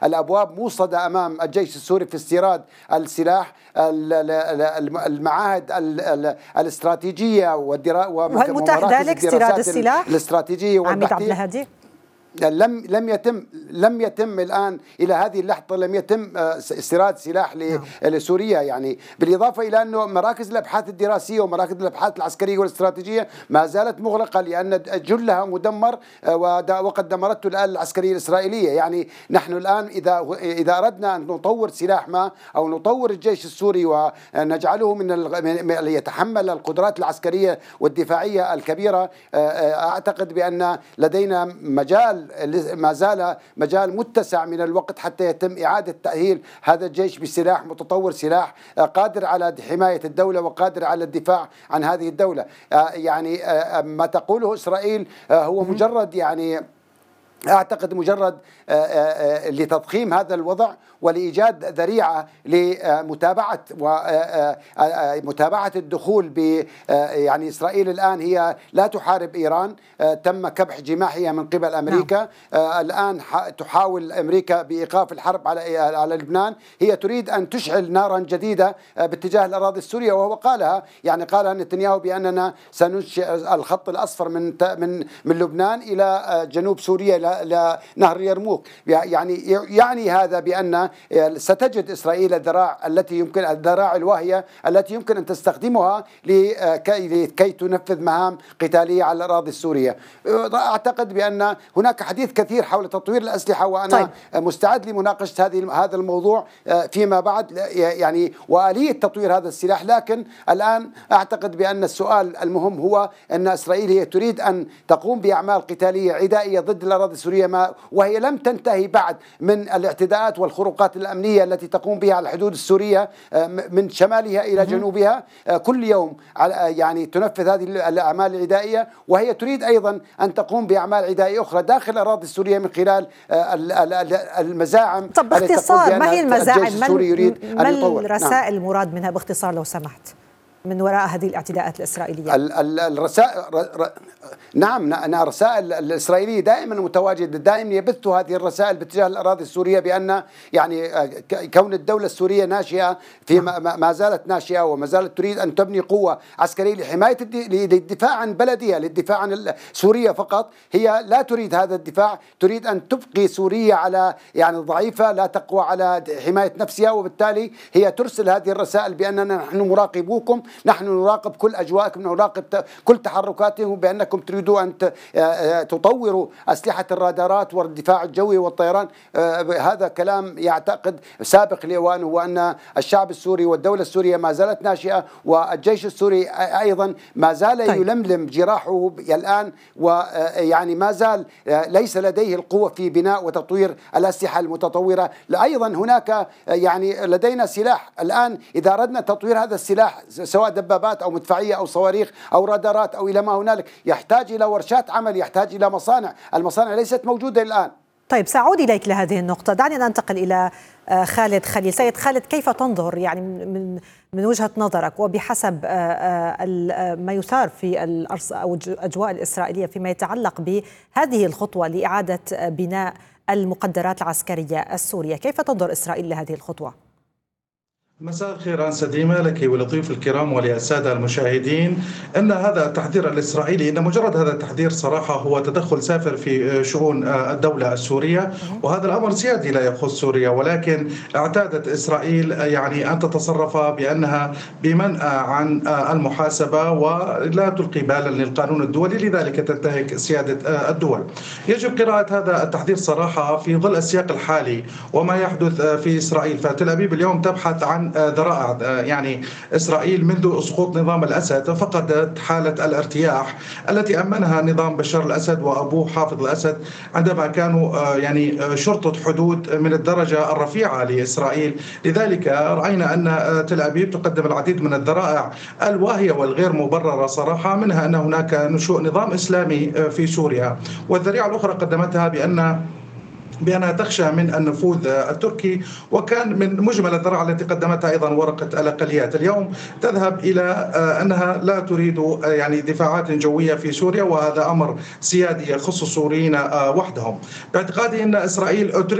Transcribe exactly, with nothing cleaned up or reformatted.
الأبواب موصدة أمام الجيش السوري في استيراد السلاح، المعاهد الاستراتيجية ومتاح ذلك استيراد السلاح الاستراتيجية والبحثية. عميد عبد الهادي، لم لم يتم لم يتم الان الى هذه اللحظه لم يتم استيراد سلاح لسوريا، يعني بالاضافه الى انه مراكز الابحاث الدراسيه ومراكز الابحاث العسكريه والاستراتيجيه ما زالت مغلقه لان جلها مدمر وقد دمرته الآلة العسكريه الاسرائيليه. يعني نحن الان اذا اذا اردنا ان نطور سلاح ما او نطور الجيش السوري ونجعله من يتحمل القدرات العسكريه والدفاعيه الكبيره، اعتقد بان لدينا مجال ما زال مجال متسع من الوقت حتى يتم إعادة تأهيل هذا الجيش بسلاح متطور، سلاح قادر على حماية الدولة وقادر على الدفاع عن هذه الدولة. يعني ما تقوله إسرائيل هو مجرد يعني أعتقد مجرد لتضخيم هذا الوضع ولإيجاد ذريعة لمتابعة ومتابعة الدخول ب يعني إسرائيل الآن هي لا تحارب إيران، تم كبح جماحها من قبل أمريكا. الآن تحاول أمريكا بإيقاف الحرب على على لبنان، هي تريد أن تشعل نارا جديدة باتجاه الأراضي السورية، وهو قالها يعني قالها نتنياهو بأننا سننشئ الخط الأصفر من من من لبنان إلى جنوب سوريا لنهر اليرموك. يعني يعني هذا بأن ستجد إسرائيل الذراع التي يمكن الذراع الواهية التي يمكن أن تستخدمها لكي تنفذ مهام قتالية على الأراضي السورية. أعتقد بأن هناك حديث كثير حول تطوير الأسلحة، وأنا طيب. مستعد لمناقشة هذه هذا الموضوع فيما بعد يعني وآلية تطوير هذا السلاح. لكن الآن أعتقد بأن السؤال المهم هو أن إسرائيل هي تريد أن تقوم بأعمال قتالية عدائية ضد الأراضي السورية، ما وهي لم تنتهي بعد من الاعتداءات والخروقات الأمنية التي تقوم بها على الحدود السورية من شمالها إلى جنوبها. كل يوم يعني تنفذ هذه الأعمال العدائية، وهي تريد أيضا أن تقوم بأعمال عدائية أخرى داخل الأراضي السورية من خلال المزاعم. طب باختصار ما هي المزاعم؟ ما الرسائل المراد منها باختصار لو سمحت من وراء هذه الاعتداءات الإسرائيلية؟ الرسائل نعم الرسائل الإسرائيلية دائما متواجدة، دائما يبثوا هذه الرسائل باتجاه الأراضي السورية بأن يعني كون الدولة السورية ناشئة في ما زالت ناشئة وما زالت تريد أن تبني قوة عسكرية لحماية للدفاع عن بلدها، للدفاع عن سوريا فقط. هي لا تريد هذا الدفاع، تريد أن تبقي سوريا على يعني ضعيفة لا تقوى على حماية نفسها، وبالتالي هي ترسل هذه الرسائل بأننا نحن مراقبوكم، نحن نراقب كل أجواءكم، نراقب كل تحركاتهم، بأنكم تريدوا أن تطوروا أسلحة الرادارات والدفاع الجوي والطيران. هذا كلام يعتقد سابق لأوانه، وأن الشعب السوري والدولة السورية ما زالت ناشئة، والجيش السوري أيضا ما زال طيب. يلملم جراحه الآن، ويعني ما زال ليس لديه القوة في بناء وتطوير الأسلحة المتطورة. أيضا هناك يعني لدينا سلاح الآن، إذا أردنا تطوير هذا السلاح سواء دبابات أو مدفعية أو صواريخ أو رادارات أو إلى ما هنالك، يحتاج إلى ورشات عمل، يحتاج إلى مصانع. المصانع ليست موجودة الآن. طيب سأعود إليك لهذه النقطة. دعني ننتقل إلى خالد خليل. سيد خالد، كيف تنظر يعني من من وجهة نظرك وبحسب ما يثار في الأجواء الإسرائيلية فيما يتعلق بهذه الخطوة لإعادة بناء المقدرات العسكرية السورية، كيف تنظر إسرائيل لهذه الخطوة؟ مساء الخير أنسة ديما لك ولضيوف الكرام وللسادة المشاهدين. أن هذا التحذير الإسرائيلي إن مجرد هذا التحذير صراحة هو تدخل سافر في شؤون الدولة السورية، وهذا الأمر سيادي لا يخص سوريا، ولكن اعتادت إسرائيل يعني أن تتصرف بأنها بمنأى عن المحاسبة ولا تلقي بالا للقانون الدولي، لذلك تنتهك سيادة الدول. يجب قراءة هذا التحذير صراحة في ظل السياق الحالي وما يحدث في إسرائيل. فتل أبيب اليوم تبحث عن ذرائع، يعني إسرائيل منذ سقوط نظام الأسد فقدت حالة الارتياح التي أمنها نظام بشار الأسد وأبوه حافظ الأسد عندما كانوا يعني شرطة حدود من الدرجة الرفيعة لإسرائيل. لذلك رأينا أن تل أبيب تقدم العديد من الذرائع الواهية والغير مبررة صراحة، منها أن هناك نشوء نظام إسلامي في سوريا، والذريعة الأخرى قدمتها بأن بأنها تخشى من النفوذ التركي، وكان من مجمل الذرائع التي قدمتها أيضا ورقة الأقليات. اليوم تذهب إلى أنها لا تريد يعني دفاعات جوية في سوريا، وهذا أمر سيادي يخص السوريين وحدهم. باعتقادي أن إسرائيل